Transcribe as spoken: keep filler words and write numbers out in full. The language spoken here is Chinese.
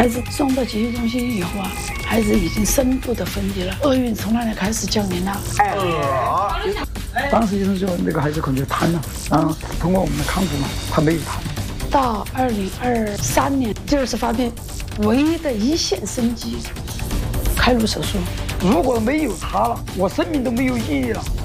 孩子送到集育中心以后啊，孩子已经深度的分离了，厄运从那里开始降临了。哎，当时医生说那个孩子可能就瘫了，然后通过我们的康复嘛，他没有瘫。到二零二三年第二次发病，唯一的一线生机，开颅手术。如果没有他了，我生命都没有意义了。